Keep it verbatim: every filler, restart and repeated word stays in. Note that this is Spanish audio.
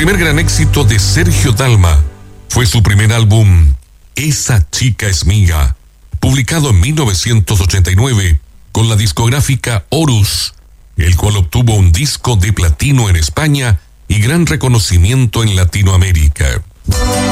primer gran éxito de Sergio Dalma fue su primer álbum, Esa chica es mía, publicado en mil novecientos ochenta y nueve con la discográfica Horus, el cual obtuvo un disco de platino en España y gran reconocimiento en Latinoamérica.